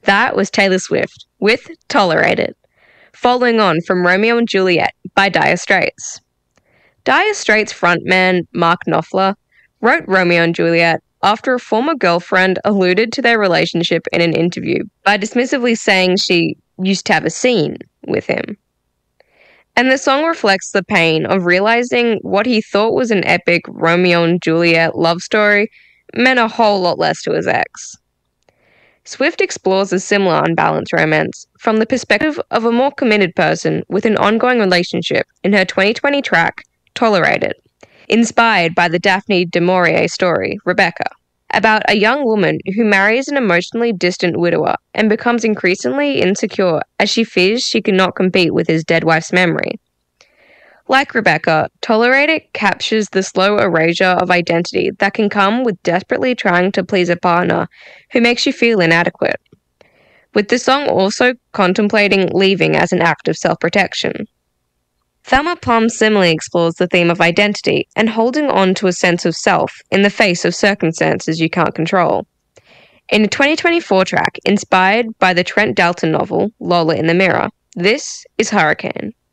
That was Taylor Swift with Tolerate It, following on from Romeo and Juliet by Dire Straits. Dire Straits frontman Mark Knopfler wrote Romeo and Juliet after a former girlfriend alluded to their relationship in an interview by dismissively saying she used to have a scene with him. And the song reflects the pain of realizing what he thought was an epic Romeo and Juliet love story meant a whole lot less to his ex. Swift explores a similar unbalanced romance from the perspective of a more committed person with an ongoing relationship in her 2020 track, Tolerate It, inspired by the Daphne du Maurier story, Rebecca, about a young woman who marries an emotionally distant widower and becomes increasingly insecure as she fears she cannot compete with his dead wife's memory. Like Rebecca, Tolerate It captures the slow erasure of identity that can come with desperately trying to please a partner who makes you feel inadequate, with the song also contemplating leaving as an act of self-protection. Thelma Plum similarly explores the theme of identity and holding on to a sense of self in the face of circumstances you can't control. In a 2024 track inspired by the Trent Dalton novel, Lola in the Mirror, this is Hurricane.